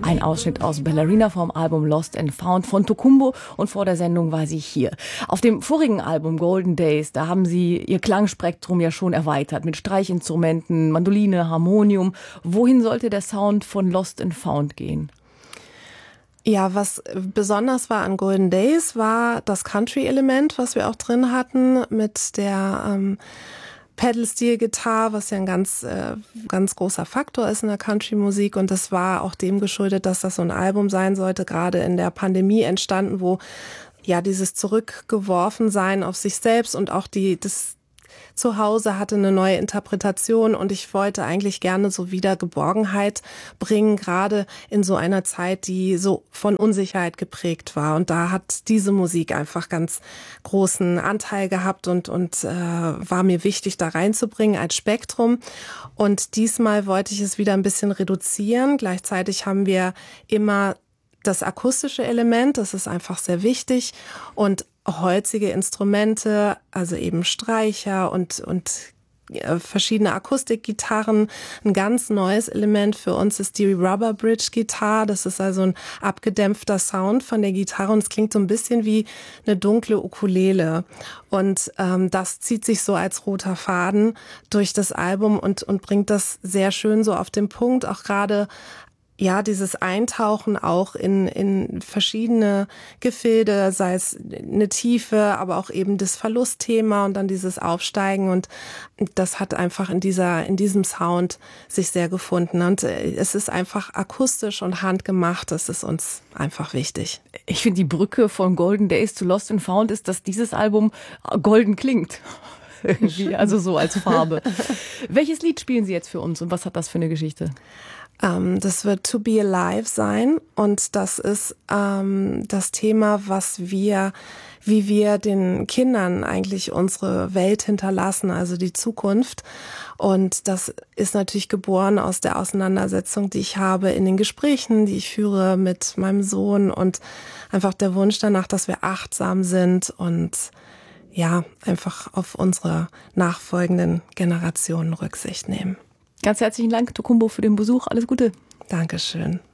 Ein Ausschnitt aus Ballerina vom Album Lost and Found von Tokumbo und vor der Sendung war sie hier. Auf dem vorigen Album Golden Days, da haben sie ihr Klangspektrum ja schon erweitert mit Streichinstrumenten, Mandoline, Harmonium. Wohin sollte der Sound von Lost and Found gehen? Ja, was besonders war an Golden Days, war das Country-Element, was wir auch drin hatten mit der Pedal-Steel-Gitarre, was ja ein ganz großer Faktor ist in der Country-Musik. Und das war auch dem geschuldet, dass das so ein Album sein sollte, gerade in der Pandemie entstanden, wo ja dieses Zurückgeworfensein auf sich selbst und auch das Zuhause hatte eine neue Interpretation und ich wollte eigentlich gerne so wieder Geborgenheit bringen, gerade in so einer Zeit, die so von Unsicherheit geprägt war. Und da hat diese Musik einfach ganz großen Anteil gehabt und war mir wichtig, da reinzubringen als Spektrum. Und diesmal wollte ich es wieder ein bisschen reduzieren. Gleichzeitig haben wir immer das akustische Element, das ist einfach sehr wichtig, und holzige Instrumente, also eben Streicher und verschiedene Akustikgitarren. Ein ganz neues Element für uns ist die Rubber Bridge Gitarre. Das ist also ein abgedämpfter Sound von der Gitarre und es klingt so ein bisschen wie eine dunkle Ukulele. Und das zieht sich so als roter Faden durch das Album und bringt das sehr schön so auf den Punkt, auch gerade ja, dieses Eintauchen auch in verschiedene Gefilde, sei es eine Tiefe, aber auch eben das Verlustthema und dann dieses Aufsteigen, und das hat einfach in diesem Sound sich sehr gefunden und es ist einfach akustisch und handgemacht, das ist uns einfach wichtig. Ich finde, die Brücke von Golden Days zu Lost and Found ist, dass dieses Album golden klingt. Irgendwie, also so als Farbe. Welches Lied spielen Sie jetzt für uns und was hat das für eine Geschichte? Das wird To Be Alive sein und das ist das Thema, wie wir den Kindern eigentlich unsere Welt hinterlassen, also die Zukunft. Und das ist natürlich geboren aus der Auseinandersetzung, die ich habe in den Gesprächen, die ich führe mit meinem Sohn und einfach der Wunsch danach, dass wir achtsam sind und ja, einfach auf unsere nachfolgenden Generationen Rücksicht nehmen. Ganz herzlichen Dank, Tokumbo, für den Besuch. Alles Gute. Dankeschön.